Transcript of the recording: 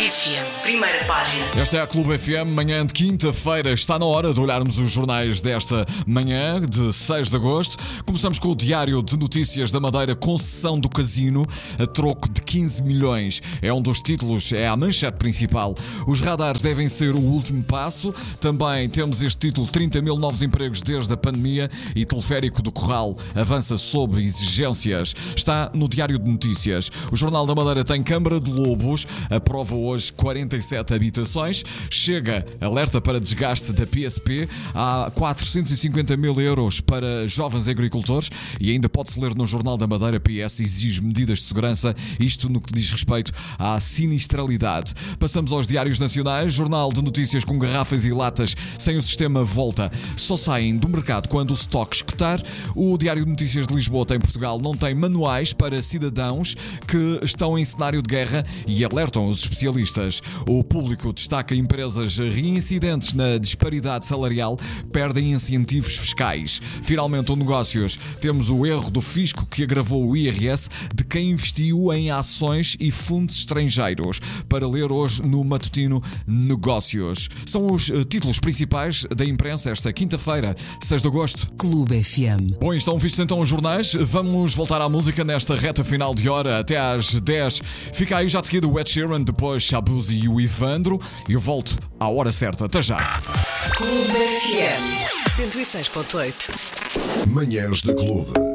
FM, primeira página. Esta é a Clube FM, manhã de quinta-feira. Está na hora de olharmos os jornais desta manhã, de 6 de agosto. Começamos com o Diário de Notícias da Madeira, concessão do casino a troco de 15 milhões. É um dos títulos, é a manchete principal. Os radares devem ser o último passo. Também temos este título, 30 mil novos empregos desde a pandemia, e Teleférico do Corral avança sob exigências. Está no Diário de Notícias. O Jornal da Madeira tem Câmara de Lobos, aprova hoje 47 habitações. Chega alerta para desgaste da PSP. Há 450 mil euros para jovens agricultores. E ainda pode-se ler no Jornal da Madeira: PS exige medidas de segurança, isto no que diz respeito à sinistralidade. Passamos aos diários nacionais. Jornal de Notícias com garrafas e latas sem o sistema Volta só saem do mercado quando o estoque esgotar. O Diário de Notícias de Lisboa tem: Portugal não tem manuais para cidadãos que estão em cenário de guerra e alertam os especialistas. O Público destaca: empresas reincidentes na disparidade salarial perdem incentivos fiscais. Finalmente, o Negócios, temos o erro do fisco que agravou o IRS de quem investiu em ações e fundos estrangeiros. Para ler hoje no matutino Negócios. São os títulos principais da imprensa esta quinta-feira, 6 de agosto. Clube FM. Bom, estão vistos então os jornais. Vamos voltar à música nesta reta final de hora até às 10. Fica aí já de seguida o Ed Sheeran, depois Shabuzi e o Ivandro. E eu volto à hora certa. Até já. Clube FM 106.8. Manhãs da Clube.